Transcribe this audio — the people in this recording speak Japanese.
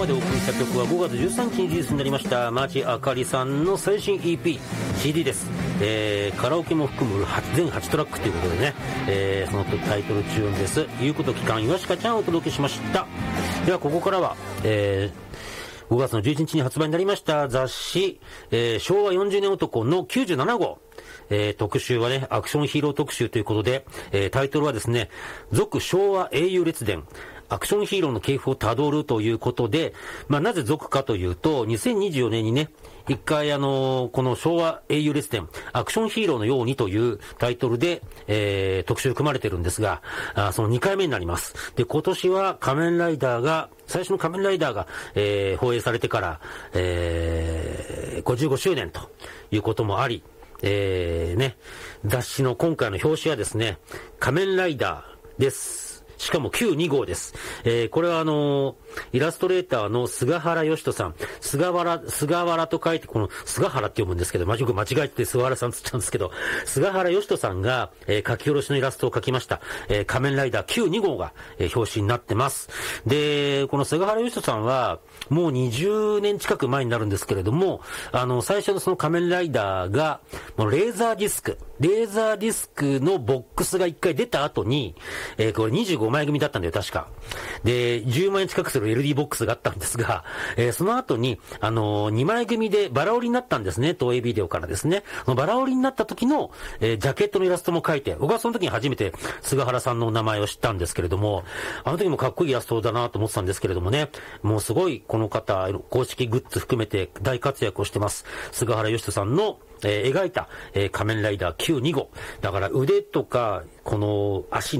までお送りした曲は5月13日にリリースになりました町あかりさんの最新 EP CD です。カラオケも含む全8トラックということでね、そのタイトルチューンです。言うこと聞かん岩鹿ちゃんをお届けしました。ではここからは、5月の11日に発売になりました雑誌、昭和40年男の97号、特集はねアクションヒーロー特集ということで、タイトルはですね、続昭和英雄列伝アクションヒーローの系譜をたどるということで、なぜ続かというと、2024年にね、一回この昭和英雄列伝アクションヒーローのようにというタイトルで、特集組まれてるんですが、その2回目になります。で、今年は最初の仮面ライダーが、放映されてから、55周年ということもあり、雑誌の今回の表紙はですね、仮面ライダーです。しかも9-2号です。これはイラストレーターの菅原義人さん。菅原と書いて、この菅原って読むんですけど、よく間違えて菅原さんつっちゃうんですけど、菅原義人さんが、書き下ろしのイラストを描きました。仮面ライダー9-2号が、表紙になってます。で、この菅原義人さんは、もう20年近く前になるんですけれども、最初のその仮面ライダーが、レーザーディスクのボックスが1回出た後に、これ25枚組だったんだよ、確か。で、10万円近くする LD ボックスがあったんですが、その後に、2枚組でバラ売りになったんですね、東映ビデオからですね。バラ売りになった時の、ジャケットのイラストも描いて、僕はその時に初めて菅原さんの名前を知ったんですけれども、あの時もかっこいいイラストだなと思ってたんですけれどもね、もうすごいこの方、公式グッズ含めて大活躍をしてます。菅原義人さんの描いた、仮面ライダー9-2号。だから腕とか、この足